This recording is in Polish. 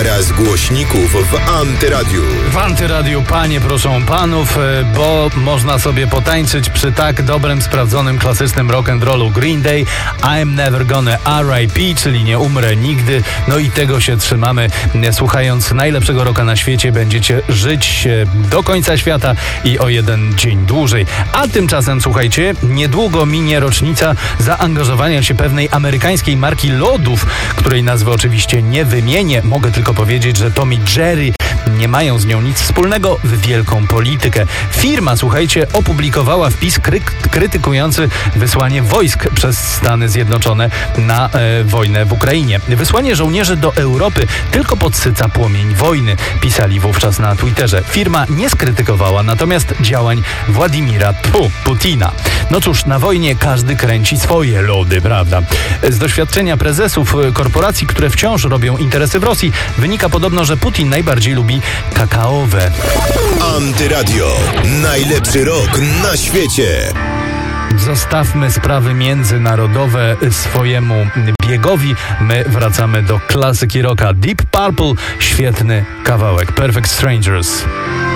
Para z głośników w Antyradiu. W Antyradiu, panie proszą panów, bo można sobie potańczyć przy tak dobrym, sprawdzonym, klasycznym rock'n'rollu Green Day, I'm Never Gonna R.I.P., czyli nie umrę nigdy. No i tego się trzymamy. Słuchając najlepszego rocka na świecie, będziecie żyć do końca świata i o jeden dzień dłużej. A tymczasem, słuchajcie, niedługo minie rocznica zaangażowania się pewnej amerykańskiej marki lodów, której nazwy oczywiście nie wymienię. Mogę tylko powiedzieć, że Tom i Jerry nie mają z nią nic wspólnego w wielką politykę. Firma, słuchajcie, opublikowała wpis krytykujący wysłanie wojsk przez Stany Zjednoczone na wojnę w Ukrainie. Wysłanie żołnierzy do Europy tylko podsyca płomień wojny, pisali wówczas na Twitterze. Firma nie skrytykowała natomiast działań Władimira Putina. No cóż, na wojnie każdy kręci swoje lody, prawda? Z doświadczenia prezesów korporacji, które wciąż robią interesy w Rosji, wynika podobno, że Putin najbardziej lubi kakaowe. Antyradio. Najlepszy rock na świecie. Zostawmy sprawy międzynarodowe swojemu biegowi. My wracamy do klasyki rocka. Deep Purple, świetny kawałek. Perfect Strangers.